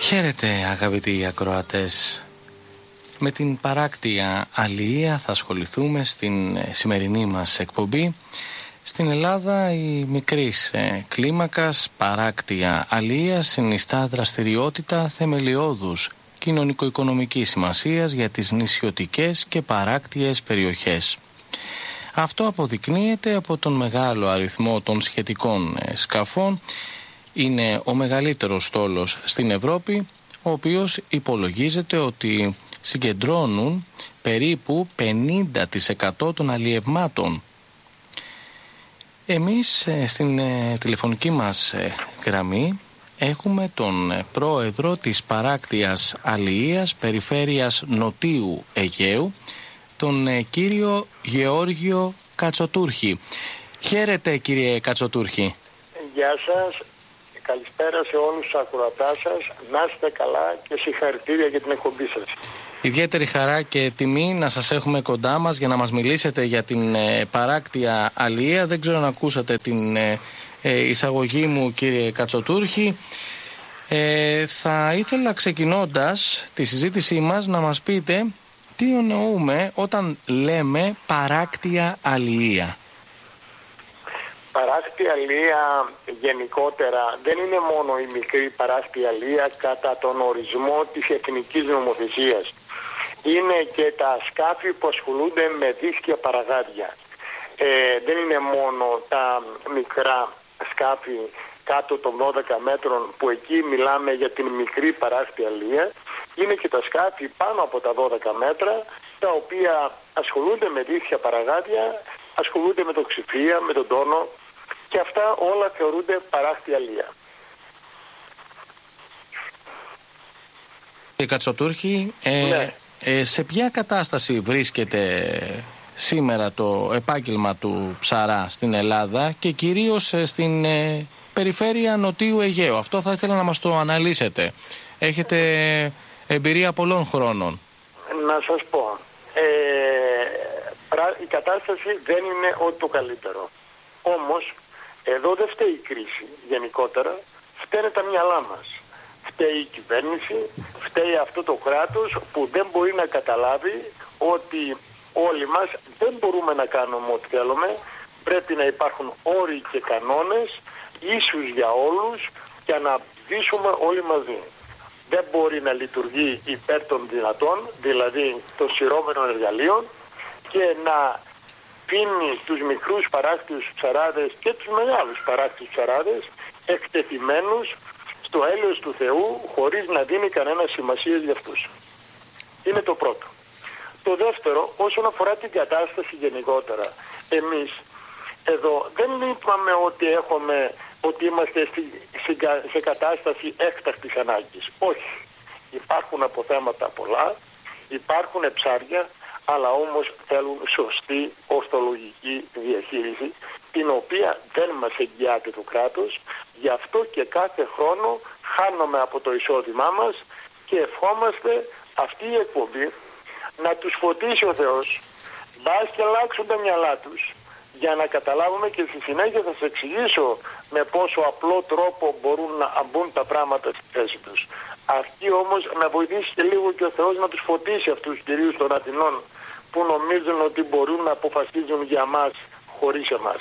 Χαίρετε αγαπητοί ακροατές. Με την παράκτια αλληλεία θα ασχοληθούμε στην σημερινή μας εκπομπή. Στην Ελλάδα η μικρής κλίμακας παράκτια αλληλεία συνιστά δραστηριότητα θεμελιώδους κοινωνικο-οικονομικής σημασίας για τις νησιωτικές και παράκτιες περιοχές. Αυτό αποδεικνύεται από τον μεγάλο αριθμό των σχετικών σκαφών. Είναι ο μεγαλύτερος στόλος στην Ευρώπη, ο οποίος υπολογίζεται ότι συγκεντρώνουν περίπου 50% των αλλιευμάτων. Εμείς στην τηλεφωνική μας γραμμή έχουμε τον πρόεδρο της παράκτιας αλληλείας περιφέρειας Νοτίου Αιγαίου, τον κύριο Γεώργιο Κατσοτούρχη. Χαίρετε κύριε Κατσοτούρχη. Γεια σας, καλησπέρα σε όλους τους ακροατάς σας, να είστε καλά και συγχαρητήρια για την εκπομπή σας. Ιδιαίτερη χαρά και τιμή να σας έχουμε κοντά μας για να μας μιλήσετε για την παράκτια αλληλεία. Δεν ξέρω αν ακούσατε την εισαγωγή μου κύριε Κατσοτούρχη. Θα ήθελα ξεκινώντας τη συζήτησή μας να μας πείτε τι εννοούμε όταν λέμε παράκτια αλληλεία. Παράκτια αλληλεία γενικότερα δεν είναι μόνο η μικρή παράκτια αλληλεία κατά τον ορισμό της εθνικής νομοθεσίας. Είναι και τα σκάφη που ασχολούνται με δίσκια παραγάδια. Δεν είναι μόνο τα μικρά σκάφη κάτω των 12 μέτρων που εκεί μιλάμε για την μικρή παράκτια αλληλεία. Είναι και τα σκάφη πάνω από τα 12 μέτρα τα οποία ασχολούνται με δίσκια παραγάδια, ασχολούνται με το ξηφία, με τον τόνο και αυτά όλα θεωρούνται παράκτια αλληλεία. Κύριε Κατσοτούρχη, ναι. Σε ποια κατάσταση βρίσκεται σήμερα το επάγγελμα του ψαρά στην Ελλάδα και κυρίως στην περιφέρεια Νοτίου Αιγαίου? Αυτό θα ήθελα να μας το αναλύσετε. Έχετε εμπειρία πολλών χρόνων. Να σας πω, η κατάσταση δεν είναι ό,τι το καλύτερο. Όμως, εδώ δεν φταίει η κρίση γενικότερα, φταίνε τα μυαλά μας. Φταίει η κυβέρνηση, φταίει αυτό το κράτος που δεν μπορεί να καταλάβει ότι όλοι μας δεν μπορούμε να κάνουμε ό,τι θέλουμε. Πρέπει να υπάρχουν όροι και κανόνες ίσους για όλους και να ζήσουμε όλοι μαζί. Δεν μπορεί να λειτουργεί υπέρ των δυνατών, δηλαδή των σειρώμενων εργαλείων, και να πίνει τους μικρούς παράκτιους ψαράδες και τους μεγάλους παράκτιους ψαράδες εκτεθειμένους στο έλεος του Θεού χωρίς να δίνει κανένα σημασία για αυτούς. Είναι το πρώτο. Το δεύτερο, όσον αφορά την κατάσταση γενικότερα, εμείς εδώ δεν είπαμε ότι είμαστε σε κατάσταση έκτακτης ανάγκης. Όχι. Υπάρχουν αποθέματα πολλά, υπάρχουν ψάρια, αλλά όμως θέλουν σωστή ορθολογική διαχείριση, την οποία δεν μας εγγυάται το κράτος. Γι' αυτό και κάθε χρόνο χάνουμε από το εισόδημά μας και ευχόμαστε αυτή η εκπομπή να τους φωτίσει ο Θεός, μπας και αλλάξουν τα μυαλά τους, για να καταλάβουμε, και στη συνέχεια θα σας εξηγήσω με πόσο απλό τρόπο μπορούν να μπουν τα πράγματα στη θέση τους. Αυτή όμως να βοηθήσει και λίγο και ο Θεός να τους φωτίσει αυτούς, κυρίως των Αθηνών, που νομίζουν ότι μπορούν να αποφασίζουν για μας χωρίς εμάς.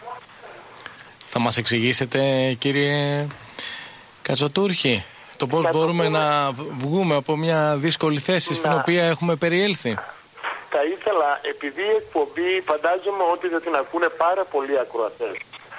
Θα μας εξηγήσετε κύριε Κατσοτούρχη το πώς μπορούμε να βγούμε από μια δύσκολη θέση στην οποία έχουμε περιέλθει? Θα ήθελα, επειδή η εκπομπή φαντάζομαι ότι θα την ακούνε πάρα πολλοί ακροατές,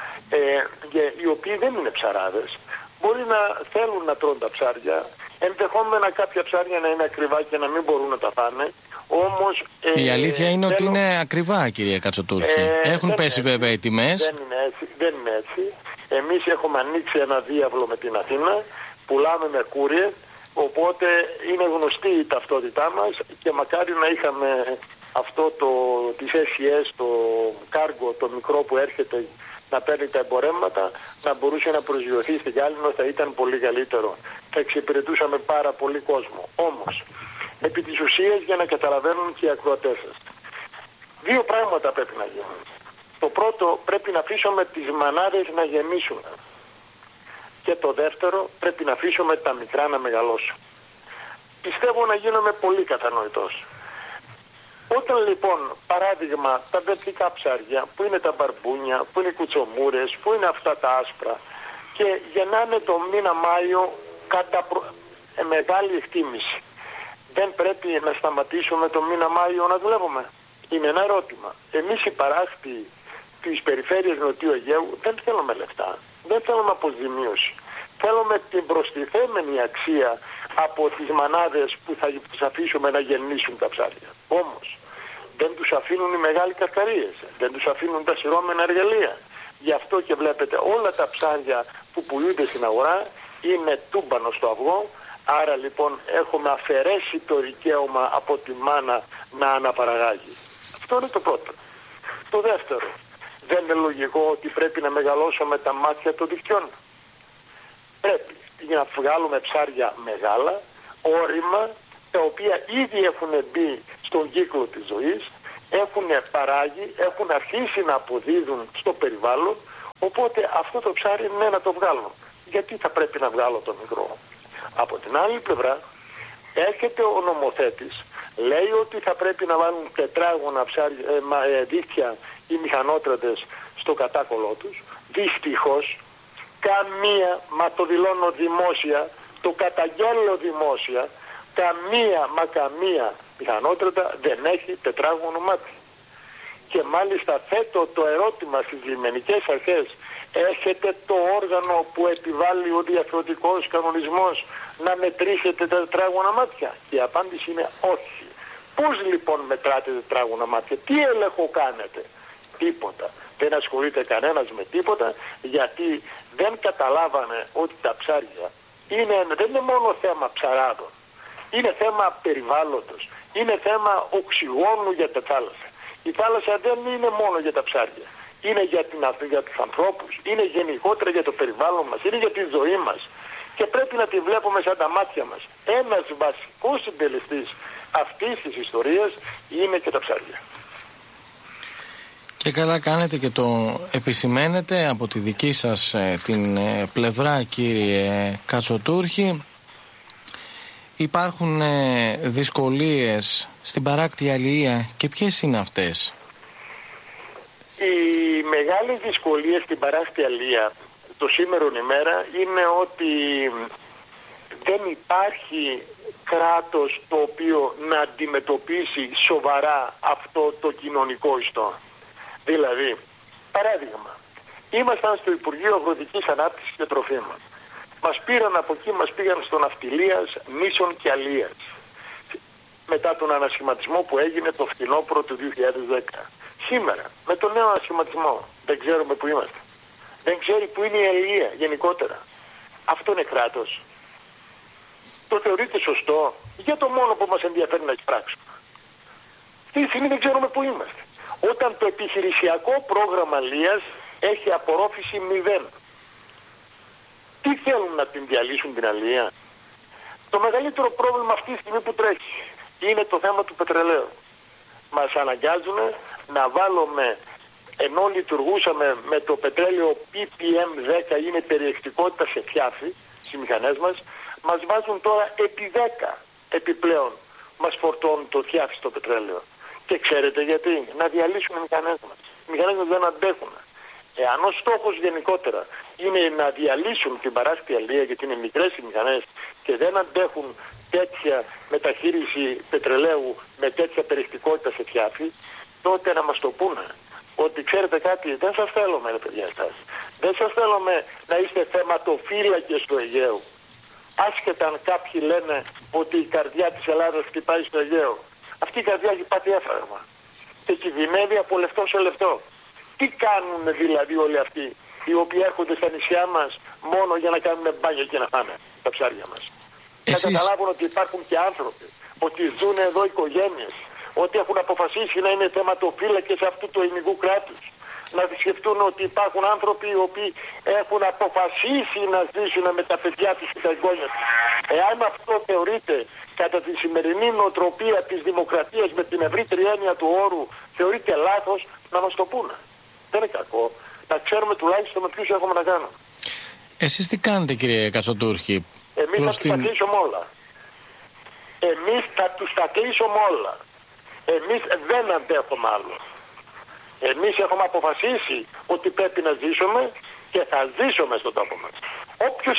οι οποίοι δεν είναι ψαράδες, μπορεί να θέλουν να τρώνε τα ψάρια, ενδεχόμενα κάποια ψάρια να είναι ακριβά και να μην μπορούν να τα φάνε. Όμως, η αλήθεια είναι ότι είναι ακριβά, κυρία Κατσοτούρχη. Έχουν πέσει βέβαια οι τιμές. Δεν είναι έτσι. Εμείς έχουμε ανοίξει ένα διάβλο με την Αθήνα, πουλάμε με courier, οπότε είναι γνωστή η ταυτότητά μας και μακάρι να είχαμε αυτό της SES, το κάργο, το μικρό που έρχεται να παίρνει τα εμπορεύματα, να μπορούσε να προσγειωθεί στην Γάλλινο, θα ήταν πολύ καλύτερο. Θα εξυπηρετούσαμε πάρα πολύ κόσμο. Όμως, επί της ουσίας, για να καταλαβαίνουν και οι ακροατές σας, δύο πράγματα πρέπει να γίνουν. Το πρώτο, πρέπει να αφήσουμε τις μανάδες να γεμίσουν. Και το δεύτερο, πρέπει να αφήσουμε τα μικρά να μεγαλώσουν. Πιστεύω να γίνομαι πολύ κατανοητός. Όταν λοιπόν, παράδειγμα, τα βερτικά ψάρια, που είναι τα μπαρμπούνια, που είναι οι κουτσομούρες, που είναι αυτά τα άσπρα, και γεννάνε το μήνα Μάιο κατά μεγάλη εκτίμηση, δεν πρέπει να σταματήσουμε το μήνα Μάιο να δουλεύουμε? Είναι ένα ερώτημα. Εμείς οι παράκτοι της περιφέρειας Νοτιού Αιγαίου δεν θέλουμε λεφτά, δεν θέλουμε αποζημίωση. Θέλουμε την προστιθέμενη αξία από τις μανάδες που θα τους αφήσουμε να γεννήσουν τα ψάρια. Όμως δεν τους αφήνουν οι μεγάλοι καρκαρίες, δεν τους αφήνουν τα σειρώμενα εργαλεία. Γι' αυτό και βλέπετε όλα τα ψάρια που πουλούνται στην αγορά είναι τούμπανο στο αυγό. Άρα λοιπόν έχουμε αφαιρέσει το δικαίωμα από τη μάνα να αναπαραγάγει. Αυτό είναι το πρώτο. Το δεύτερο, δεν είναι λογικό ότι πρέπει να μεγαλώσουμε τα μάτια των δικτυών? Πρέπει για να βγάλουμε ψάρια μεγάλα, όρημα, τα οποία ήδη έχουν μπει στον κύκλο της ζωής, έχουν παράγει, έχουν αρχίσει να αποδίδουν στο περιβάλλον, οπότε αυτό το ψάρι είναι να το βγάλω. Γιατί θα πρέπει να βγάλω το μικρό? Από την άλλη πλευρά έρχεται ο νομοθέτης, λέει ότι θα πρέπει να βάλουν τετράγωνα δίχτυα οι μηχανότρατες στο κατάκολό τους. Δυστυχώς καμία, μα το δηλώνω δημόσια, το καταγγέλλω δημόσια, καμία μηχανότρατα δεν έχει τετράγωνο μάτι. Και μάλιστα θέτω το ερώτημα στις λιμενικές αρχές, έχετε το όργανο που επιβάλλει ο διαφορετικός κανονισμός να μετρήσετε τα τετράγωνα μάτια? Και η απάντηση είναι όχι. Πώς λοιπόν μετράτε τετράγωνα μάτια? Τι έλεγχο κάνετε? Τίποτα. Δεν ασχολείται κανένας με τίποτα, γιατί δεν καταλάβανε ότι τα ψάρια δεν είναι μόνο θέμα ψαράδων. Είναι θέμα περιβάλλοντος. Είναι θέμα οξυγόνου για τα θάλασσα. Η θάλασσα δεν είναι μόνο για τα ψάρια. Είναι για τους ανθρώπους. Είναι γενικότερα για το περιβάλλον μας. Είναι για τη ζωή μας. Και πρέπει να τη βλέπουμε σαν τα μάτια μας. Ένας βασικός συντελεστής αυτής της ιστορίας είναι και τα ψάρια. Και καλά κάνετε και το επισημαίνετε από τη δική σας την πλευρά, κύριε Κατσοτούρχη. Υπάρχουν δυσκολίες στην παράκτη αλληλεία, και ποιες είναι αυτές? Η μεγάλη δυσκολία στην παράκτη αλληλεία το σήμερον ημέρα είναι ότι δεν υπάρχει κράτος το οποίο να αντιμετωπίσει σοβαρά αυτό το κοινωνικό ιστό. Δηλαδή, παράδειγμα, ήμασταν στο Υπουργείο Αγροτικής Ανάπτυξης και Τροφίμων. Μας πήραν από εκεί, μας πήγαν στο Ναυτιλίας, Νήσων και Αλίας. Μετά τον ανασχηματισμό που έγινε το φθινόπωρο του 2010. Σήμερα, με τον νέο ανασχηματισμό, δεν ξέρουμε που είμαστε. Δεν ξέρει που είναι η αλληλεία γενικότερα. Αυτό είναι κράτος? Το θεωρείτε σωστό? Για το μόνο που μας ενδιαφέρει να εισπράξουμε. Αυτή τη στιγμή δεν ξέρουμε που είμαστε. Όταν το επιχειρησιακό πρόγραμμα αλληλείας έχει απορρόφηση 0. Τι θέλουν, να την διαλύσουν την αλληλεία? Το μεγαλύτερο πρόβλημα αυτή τη στιγμή που τρέχει είναι το θέμα του πετρελαίου. Μας αναγκάζουν να βάλουμε, ενώ λειτουργούσαμε με το πετρέλαιο PPM10, είναι περιεκτικότητα σε θιάφη στις μηχανές μας βάζουν τώρα επί 10 επιπλέον, μας φορτώνουν το θιάφη στο πετρέλαιο. Και ξέρετε γιατί? Να διαλύσουν οι μηχανές μας. Οι μηχανές μας δεν αντέχουν. Εάν ο στόχος γενικότερα είναι να διαλύσουν την παράκτη αλληλεία, γιατί είναι μικρές οι μηχανές και δεν αντέχουν τέτοια μεταχείριση πετρελαίου με τέτοια περιεκτικότητα σε θιάφη, τότε να μας το πούνε. Ότι ξέρετε κάτι, δεν σας θέλουμε, ρε παιδιά σας. Δεν σας θέλουμε να είστε θεματοφύλακες του Αιγαίου. Άσχετα αν κάποιοι λένε ότι η καρδιά της Ελλάδας χτυπάει στο Αιγαίο. Αυτή η καρδιά έχει πάθει έφραγμα και κινδυνεύει από λεπτό σε λεπτό. Τι κάνουν δηλαδή όλοι αυτοί οι οποίοι έρχονται στα νησιά μας μόνο για να κάνουν μπάνιο και να φάνε τα ψάρια μας? Να καταλάβουν ότι υπάρχουν και άνθρωποι, ότι ζουν εδώ οικογένειες, ότι έχουν αποφασίσει να είναι θεματοφύλακες αυτού του ελληνικού κράτους. Να σκεφτούν ότι υπάρχουν άνθρωποι οι οποίοι έχουν αποφασίσει να ζήσουν με τα παιδιά τους και τα εγγόνια τους. Εάν αυτό θεωρείται κατά τη σημερινή νοοτροπία της δημοκρατίας με την ευρύτερη έννοια του όρου θεωρείται λάθος, να μας το πούνε. Δεν είναι κακό. Να ξέρουμε τουλάχιστον με ποιους έχουμε να κάνουμε. Εσείς τι κάνετε, κύριε Κατσοτούρχη? Εμείς θα τους τα κλείσουμε όλα. Εμείς θα τους τα κλείσουμε όλα. Εμείς δεν αντέχουμε άλλο. Εμείς έχουμε αποφασίσει ότι πρέπει να ζήσουμε και θα ζήσουμε στον τόπο μας. Όποιος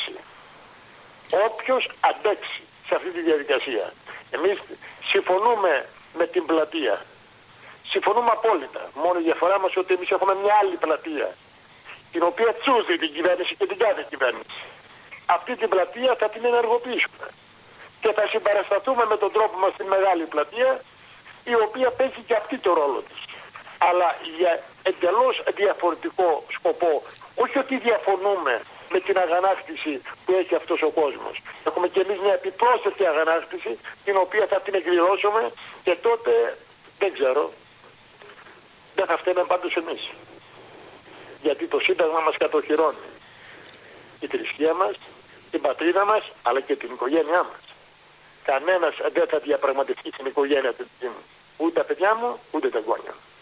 αντέξει σε αυτή τη διαδικασία. Εμείς συμφωνούμε με την πλατεία. Συμφωνούμε απόλυτα. Μόνο η διαφορά μας ότι εμείς έχουμε μια άλλη πλατεία, την οποία τσούζει την κυβέρνηση και την κάθε κυβέρνηση. Αυτή την πλατεία θα την ενεργοποιήσουμε. Και θα συμπαρασταθούμε με τον τρόπο μας στην μεγάλη πλατεία, η οποία παίζει και αυτή το ρόλο της. Αλλά για εντελώς διαφορετικό σκοπό. Όχι ότι διαφωνούμε με την αγανάκτηση που έχει αυτός ο κόσμος. Έχουμε και εμείς μια επιπρόσθετη αγανάκτηση, την οποία θα την εκδηλώσουμε και τότε δεν ξέρω. Δεν θα φταίμε πάντως εμείς. Γιατί το Σύνταγμα μας κατοχυρώνει η θρησκεία μας, την πατρίδα μας, αλλά και την οικογένειά μας. Κανένας δεν θα διαπραγματευτεί την οικογένεια του, ούτε τα παιδιά μου, ούτε τα εγγόνια μου.